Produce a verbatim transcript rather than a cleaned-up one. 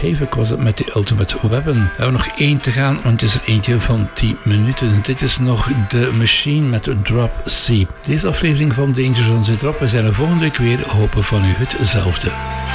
Havoc was het met de Ultimate Weapon. We hebben nog één te gaan, want het is er eentje van tien minuten. Dit is nog The Machine met Drop C. Deze aflevering van Danger Zone zit erop. We zijn er volgende week weer. Hopen van u hetzelfde.